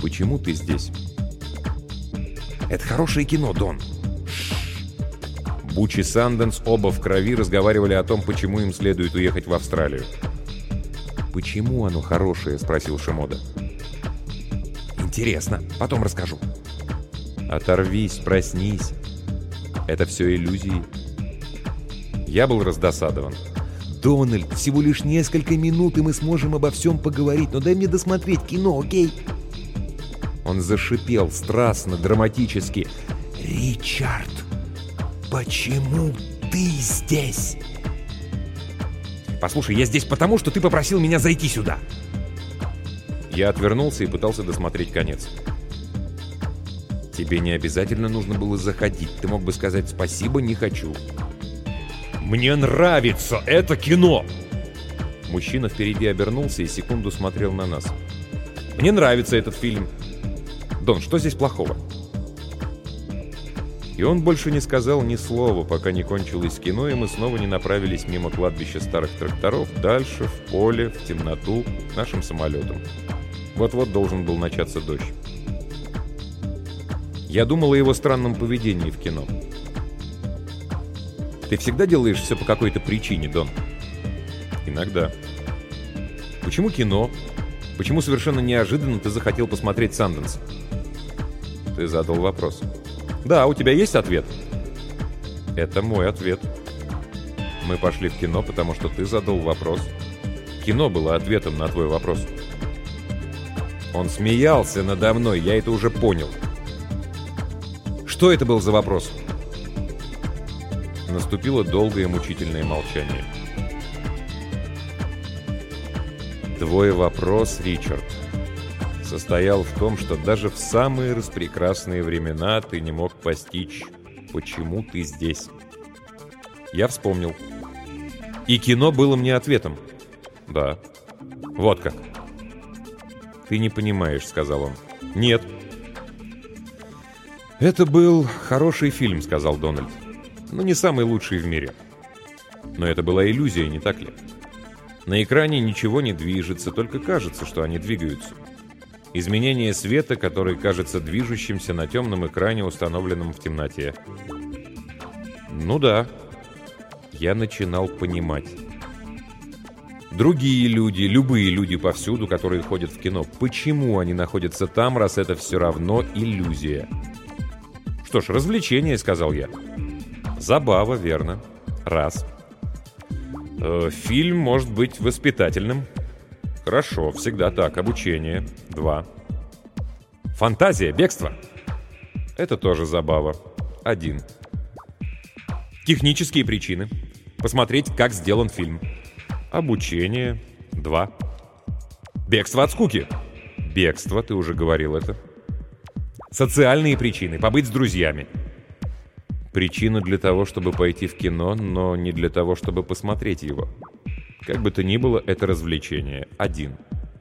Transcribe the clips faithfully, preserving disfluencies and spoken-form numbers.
Почему ты здесь? Это хорошее кино, Дон. Буч и Санденс оба в крови разговаривали о том, почему им следует уехать в Австралию. «Почему оно хорошее?» — спросил Шимода. «Интересно. Потом расскажу». «Оторвись, проснись. Это все иллюзии». Я был раздосадован. «Дональд, всего лишь несколько минут, и мы сможем обо всем поговорить, но дай мне досмотреть кино, окей?» Он зашипел страстно, драматически. «Ричард, почему ты здесь?» «Послушай, я здесь потому, что ты попросил меня зайти сюда». Я отвернулся и пытался досмотреть конец. «Тебе не обязательно нужно было заходить. Ты мог бы сказать «спасибо, не хочу». «Мне нравится это кино!» Мужчина впереди обернулся и секунду смотрел на нас. «Мне нравится этот фильм. Дон, что здесь плохого?» И он больше не сказал ни слова, пока не кончилось кино, и мы снова не направились мимо кладбища старых тракторов, дальше, в поле, в темноту, нашим самолетом. Вот-вот должен был начаться дождь. Я думал о его странном поведении в кино. «Ты всегда делаешь все по какой-то причине, Дон?» «Иногда». «Почему кино? Почему совершенно неожиданно ты захотел посмотреть Санденс?» «Ты задал вопрос». «Да, у тебя есть ответ?» «Это мой ответ. Мы пошли в кино, потому что ты задал вопрос. Кино было ответом на твой вопрос». Он смеялся надо мной, я это уже понял. «Что это был за вопрос?» Наступило долгое мучительное молчание. «Твой вопрос, Ричард, состоял в том, что даже в самые распрекрасные времена ты не мог постичь, почему ты здесь». Я вспомнил. И кино было мне ответом. «Да». «Вот как». «Ты не понимаешь», — сказал он. «Нет». «Это был хороший фильм», — сказал Дональд. «Но не самый лучший в мире». «Но это была иллюзия, не так ли? На экране ничего не движется, только кажется, что они двигаются. Изменение света, который кажется движущимся на темном экране, установленном в темноте». «Ну да». Я начинал понимать. Другие люди, любые люди повсюду, которые ходят в кино, почему они находятся там, раз это все равно иллюзия? «Что ж, развлечение», — сказал я. «Забава, верно. Раз. Э, фильм может быть воспитательным. Хорошо, всегда так. Обучение. Два. Фантазия, бегство. Это тоже забава. Один. Технические причины. Посмотреть, как сделан фильм. Обучение. Два. Бегство от скуки. Бегство, ты уже говорил это. Социальные причины. Побыть с друзьями. Причина для того, чтобы пойти в кино, но не для того, чтобы посмотреть его. Как бы то ни было, это развлечение. Один.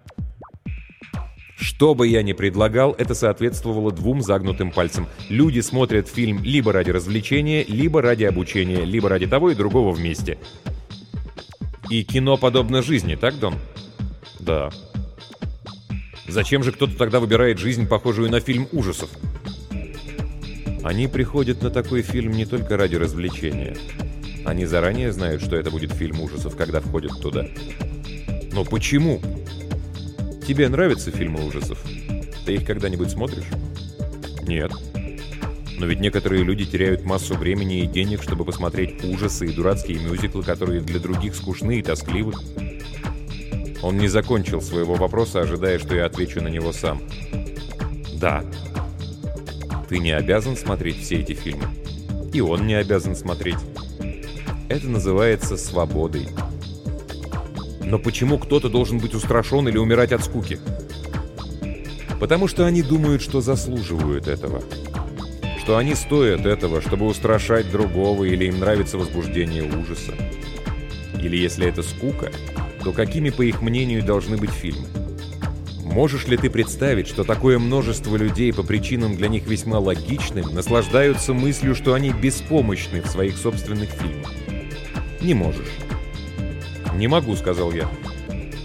Что бы я ни предлагал, это соответствовало двум загнутым пальцам. Люди смотрят фильм либо ради развлечения, либо ради обучения, либо ради того и другого вместе. И кино подобно жизни, так, Дон? Да. Зачем же кто-то тогда выбирает жизнь, похожую на фильм ужасов? Они приходят на такой фильм не только ради развлечения. Они заранее знают, что это будет фильм ужасов, когда входят туда. Но почему? Тебе нравятся фильмы ужасов? Ты их когда-нибудь смотришь? Нет. Но ведь некоторые люди теряют массу времени и денег, чтобы посмотреть ужасы и дурацкие мюзиклы, которые для других скучны и тоскливы. Он не закончил своего вопроса, ожидая, что я отвечу на него сам. Да. Ты не обязан смотреть все эти фильмы. И он не обязан смотреть. Это называется свободой. Но почему кто-то должен быть устрашен или умирать от скуки? Потому что они думают, что заслуживают этого. Что они стоят этого, чтобы устрашать другого, или им нравится возбуждение ужаса. Или если это скука, то какими, по их мнению, должны быть фильмы? Можешь ли ты представить, что такое множество людей по причинам для них весьма логичным наслаждаются мыслью, что они беспомощны в своих собственных фильмах? Не можешь. «Не могу», — сказал я.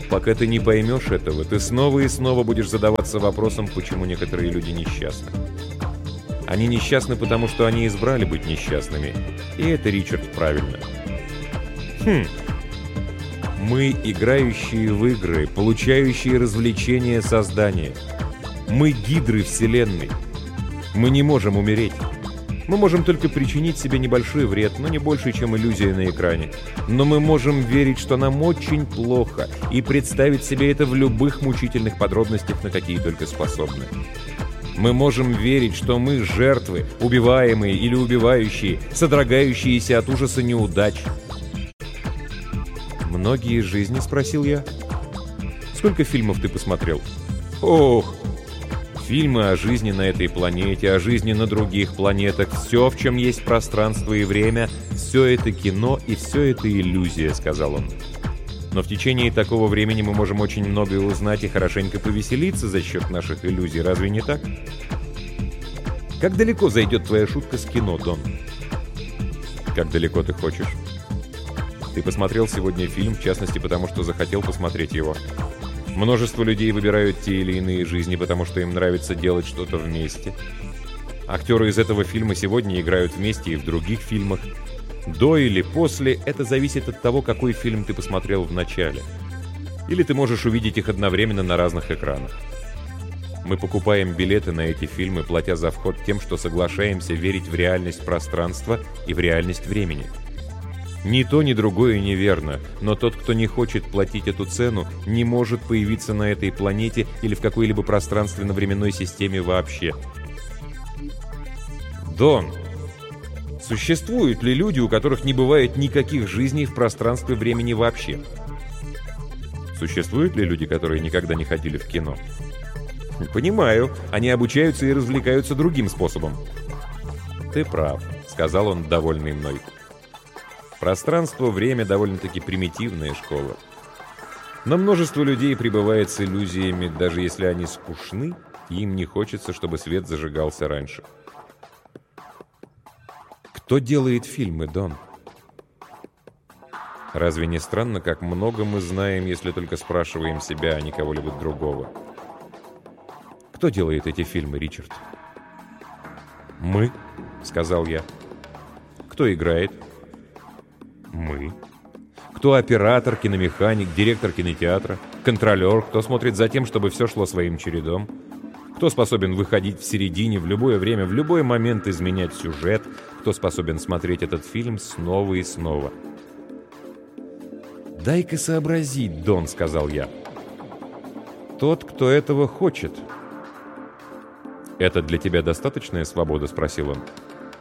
Пока ты не поймешь этого, ты снова и снова будешь задаваться вопросом, почему некоторые люди несчастны. Они несчастны, потому что они избрали быть несчастными. И это, Ричард, правильно. Хм. Мы играющие в игры, получающие развлечения создания. Мы гидры Вселенной. Мы не можем умереть. Мы можем только причинить себе небольшой вред, но не больше, чем иллюзия на экране. Но мы можем верить, что нам очень плохо, и представить себе это в любых мучительных подробностях, на какие только способны. Мы можем верить, что мы жертвы, убиваемые или убивающие, содрогающиеся от ужаса неудач. «Многие жизни?» — спросил я. «Сколько фильмов ты посмотрел?» «Ох! Фильмы о жизни на этой планете, о жизни на других планетах, все, в чем есть пространство и время, все это кино и все это иллюзия», — сказал он. «Но в течение такого времени мы можем очень многое узнать и хорошенько повеселиться за счет наших иллюзий, разве не так? Как далеко зайдет твоя шутка с кино, Дон?» «Как далеко ты хочешь?» «Ты посмотрел сегодня фильм, в частности, потому что захотел посмотреть его. Множество людей выбирают те или иные жизни, потому что им нравится делать что-то вместе. Актеры из этого фильма сегодня играют вместе и в других фильмах. До или после — это зависит от того, какой фильм ты посмотрел в начале. Или ты можешь увидеть их одновременно на разных экранах. Мы покупаем билеты на эти фильмы, платя за вход тем, что соглашаемся верить в реальность пространства и в реальность времени. Ни то, ни другое неверно, но тот, кто не хочет платить эту цену, не может появиться на этой планете или в какой-либо пространственно-временной системе вообще. Дон, существуют ли люди, у которых не бывает никаких жизней в пространстве времени вообще? Существуют ли люди, которые никогда не ходили в кино? Понимаю, они обучаются и развлекаются другим способом. Ты прав, сказал он, довольный мной. Пространство, время — довольно-таки примитивная школа. Но множество людей пребывает с иллюзиями, даже если они скучны, и им не хочется, чтобы свет зажигался раньше. Кто делает фильмы, Дон? Разве не странно, как много мы знаем, если только спрашиваем себя, а не кого-либо другого? Кто делает эти фильмы, Ричард? Мы, сказал я. Кто играет? Мы. Кто оператор, киномеханик, директор кинотеатра, контролер, кто смотрит за тем, чтобы все шло своим чередом, кто способен выходить в середине, в любое время, в любой момент изменять сюжет, кто способен смотреть этот фильм снова и снова. «Дай-ка сообразить, Дон», — сказал я. «Тот, кто этого хочет». «Это для тебя достаточная свобода?» — спросил он.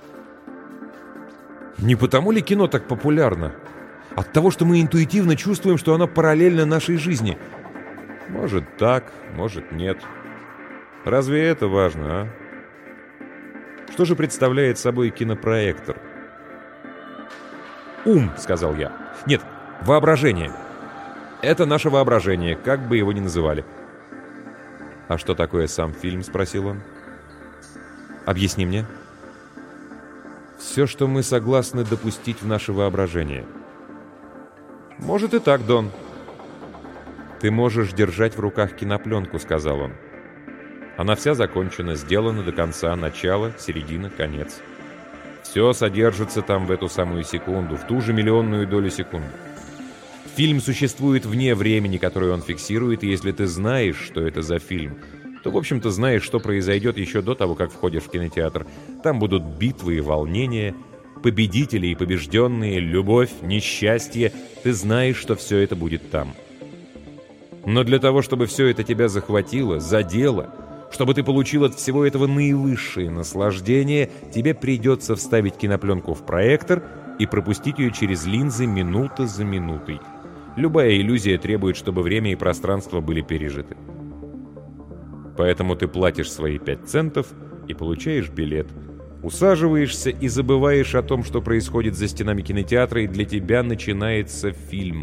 Не потому ли кино так популярно? От того, что мы интуитивно чувствуем, что оно параллельно нашей жизни? Может так, может нет. Разве это важно, а? Что же представляет собой кинопроектор? «Ум», — сказал я. «Нет, воображение. Это наше воображение, как бы его ни называли». «А что такое сам фильм?» — спросил он. «Объясни мне». «Все, что мы согласны допустить в наше воображение». «Может и так, Дон». «Ты можешь держать в руках кинопленку», — сказал он. «Она вся закончена, сделана до конца, начало, середина, конец. Все содержится там в эту самую секунду, в ту же миллионную долю секунды. Фильм существует вне времени, которое он фиксирует, и если ты знаешь, что это за фильм, то, в общем-то, знаешь, что произойдет еще до того, как входишь в кинотеатр. Там будут битвы и волнения, победители и побежденные, любовь, несчастье. Ты знаешь, что все это будет там. Но для того, чтобы все это тебя захватило, задело, чтобы ты получил от всего этого наивысшее наслаждение, тебе придется вставить кинопленку в проектор и пропустить ее через линзы минута за минутой. Любая иллюзия требует, чтобы время и пространство были пережиты. Поэтому ты платишь свои пять центов и получаешь билет. Усаживаешься и забываешь о том, что происходит за стенами кинотеатра, и для тебя начинается фильм.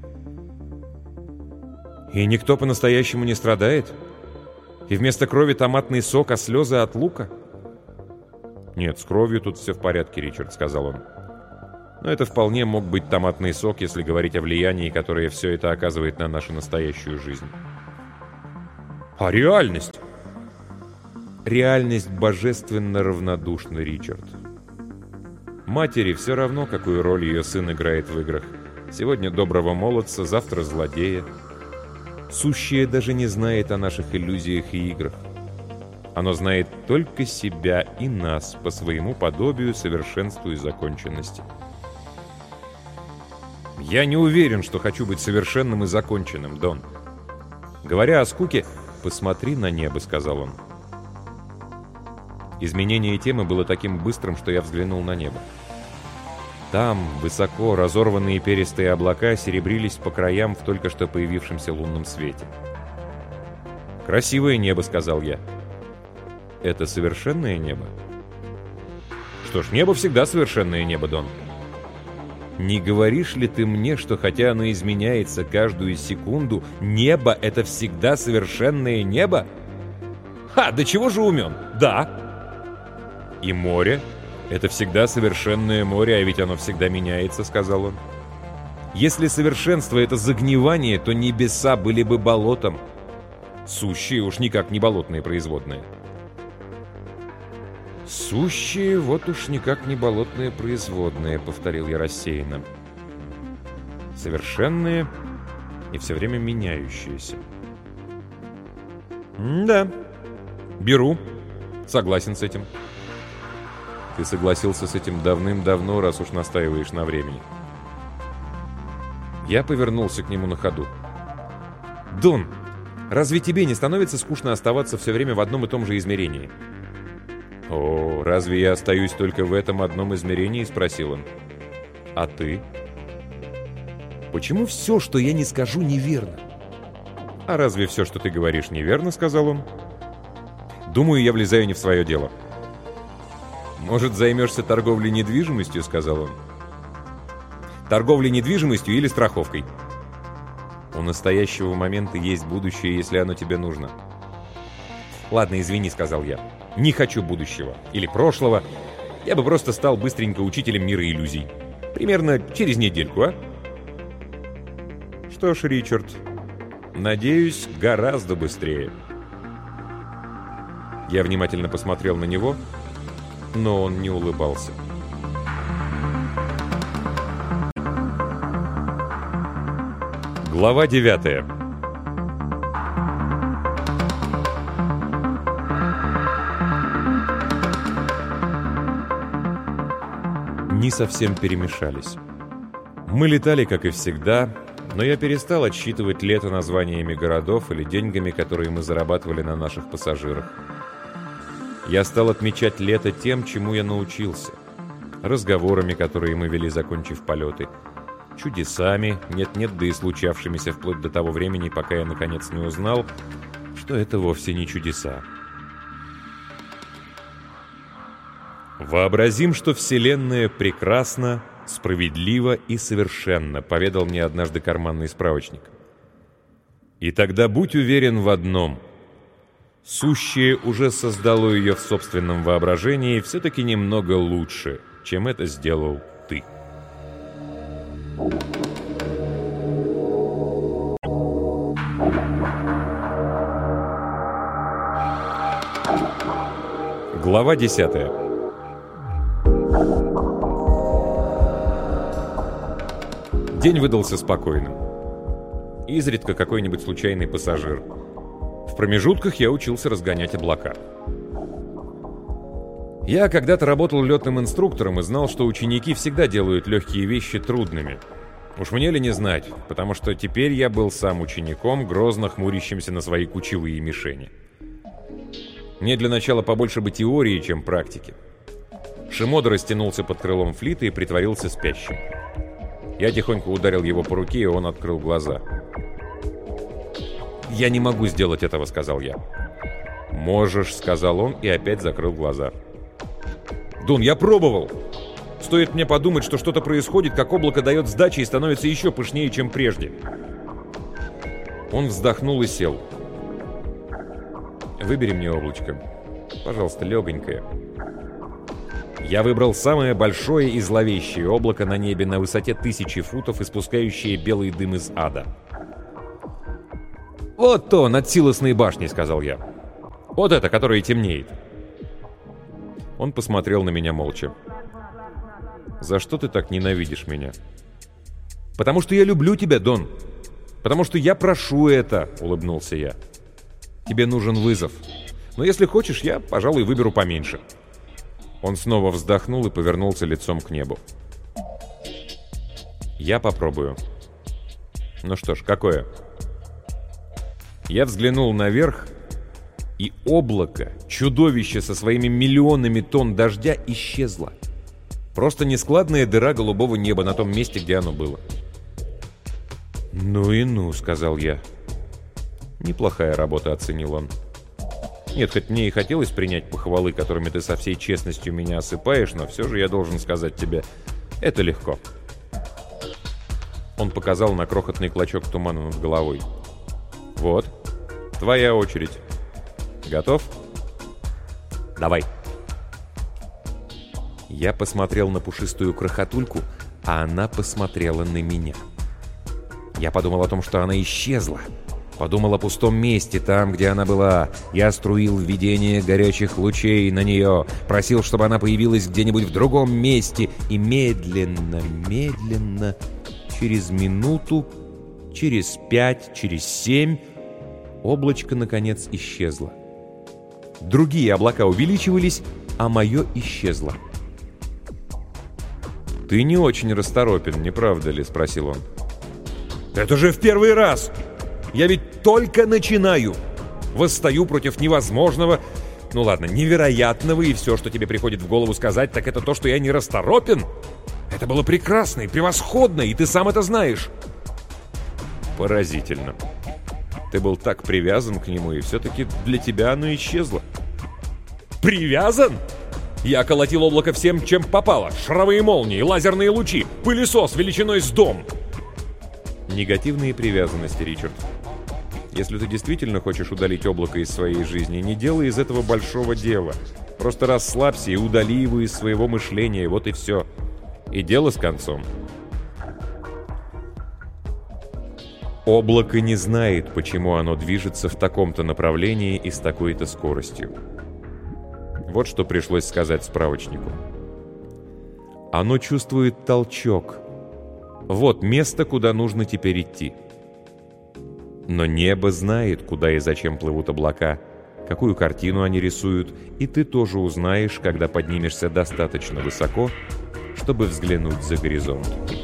И никто по-настоящему не страдает? И вместо крови томатный сок, а слезы от лука? «Нет, с кровью тут все в порядке, Ричард», — сказал он. Но это вполне мог быть томатный сок, если говорить о влиянии, которое все это оказывает на нашу настоящую жизнь. А реальность? Реальность божественно равнодушна, Ричард. Матери все равно, какую роль ее сын играет в играх. Сегодня доброго молодца, завтра злодея. Сущее даже не знает о наших иллюзиях и играх. Оно знает только себя и нас по своему подобию, совершенству и законченности. Я не уверен, что хочу быть совершенным и законченным, Дон. Говоря о скуке, посмотри на небо, сказал он. Изменение темы было таким быстрым, что я взглянул на небо. Там, высоко, разорванные перистые облака серебрились по краям в только что появившемся лунном свете. «Красивое небо», — сказал я. «Это совершенное небо?» «Что ж, небо всегда совершенное небо, Дон». «Не говоришь ли ты мне, что хотя оно изменяется каждую секунду, небо — это всегда совершенное небо?» «Ха, да чего же умен?» «Да». «И море — это всегда совершенное море, а ведь оно всегда меняется», — сказал он. «Если совершенство — это загнивание, то небеса были бы болотом. Сущие уж никак не болотные производные». «Сущие вот уж никак не болотные производные», — повторил я рассеянно. «Совершенные и все время меняющиеся». «Да, беру. Согласен с этим». «Ты согласился с этим давным-давно, раз уж настаиваешь на времени». Я повернулся к нему на ходу. «Дон, разве тебе не становится скучно оставаться все время в одном и том же измерении?» «О, разве я остаюсь только в этом одном измерении?» — спросил он. «А ты?» «Почему все, что я не скажу, неверно?» «А разве все, что ты говоришь, неверно?» — сказал он. «Думаю, я влезаю не в свое дело». «Может, займешься торговлей недвижимостью?» — сказал он. «Торговлей недвижимостью или страховкой?» «У настоящего момента есть будущее, если оно тебе нужно». «Ладно, извини», — сказал я. «Не хочу будущего. Или прошлого. Я бы просто стал быстренько учителем мира иллюзий. Примерно через недельку, а?» «Что ж, Ричард, надеюсь, гораздо быстрее». Я внимательно посмотрел на него, но он не улыбался. Глава девятая. Дни совсем перемешались. Мы летали, как и всегда, но я перестал отсчитывать лето названиями городов или деньгами, которые мы зарабатывали на наших пассажирах. Я стал отмечать лето тем, чему я научился. Разговорами, которые мы вели, закончив полеты. Чудесами, нет-нет, да и случавшимися вплоть до того времени, пока я наконец не узнал, что это вовсе не чудеса. «Вообразим, что Вселенная прекрасна, справедлива и совершенна», поведал мне однажды карманный справочник. «И тогда будь уверен в одном. Сущее уже создало ее в собственном воображении все-таки немного лучше, чем это сделал ты». Глава десятая. День выдался спокойным. Изредка какой-нибудь случайный пассажир. В промежутках я учился разгонять облака. Я когда-то работал летным инструктором и знал, что ученики всегда делают легкие вещи трудными. Уж мне ли не знать, потому что теперь я был сам учеником, грозно хмурящимся на свои кучевые мишени. Мне для начала побольше бы теории, чем практики. Шимода растянулся под крылом флита и притворился спящим. Я тихонько ударил его по руке, и он открыл глаза. «Я не могу сделать этого», — сказал я. «Можешь», — сказал он, и опять закрыл глаза. «Дон, я пробовал! Стоит мне подумать, что что-то происходит, как облако дает сдачи и становится еще пышнее, чем прежде». Он вздохнул и сел. «Выбери мне облачко. Пожалуйста, легонькое». Я выбрал самое большое и зловещее облако на небе на высоте тысячи футов, испускающее белый дым из ада. «Вот то, над Силосной башней», — сказал я. «Вот это, которое темнеет». Он посмотрел на меня молча. «За что ты так ненавидишь меня?» «Потому что я люблю тебя, Дон. Потому что я прошу это», — улыбнулся я. «Тебе нужен вызов. Но если хочешь, я, пожалуй, выберу поменьше». Он снова вздохнул и повернулся лицом к небу. «Я попробую». «Ну что ж, какое?» Я взглянул наверх, и облако, чудовище со своими миллионами тонн дождя, исчезло. Просто нескладная дыра голубого неба на том месте, где оно было. «Ну и ну», — сказал я. «Неплохая работа», — оценил он. «Нет, хоть мне и хотелось принять похвалы, которыми ты со всей честностью меня осыпаешь, но все же я должен сказать тебе, это легко». Он показал на крохотный клочок тумана над головой. «Вот, твоя очередь. Готов? Давай». Я посмотрел на пушистую крохотульку, а она посмотрела на меня. Я подумал о том, что она исчезла. Подумал о пустом месте, там, где она была. Я струил видение горячих лучей на нее, просил, чтобы она появилась где-нибудь в другом месте. И медленно, медленно, через минуту, через пять, через семь, облачко, наконец, исчезло. Другие облака увеличивались, а мое исчезло. «Ты не очень расторопен, не правда ли?» — спросил он. «Это же в первый раз! Я ведь только начинаю! Восстаю против невозможного, ну ладно, невероятного, и все, что тебе приходит в голову сказать, так это то, что я не расторопен! Это было прекрасно и превосходно, и ты сам это знаешь!» «Поразительно. Ты был так привязан к нему, и все-таки для тебя оно исчезло». «Привязан? Я колотил облако всем, чем попало. Шаровые молнии, лазерные лучи, пылесос величиной с дом». «Негативные привязанности, Ричард. Если ты действительно хочешь удалить облако из своей жизни, не делай из этого большого дела. Просто расслабься и удали его из своего мышления, вот и все. И дело с концом». Облако не знает, почему оно движется в таком-то направлении и с такой-то скоростью. Вот что пришлось сказать справочнику. Оно чувствует толчок. Вот место, куда нужно теперь идти. Но небо знает, куда и зачем плывут облака, какую картину они рисуют, и ты тоже узнаешь, когда поднимешься достаточно высоко, чтобы взглянуть за горизонт.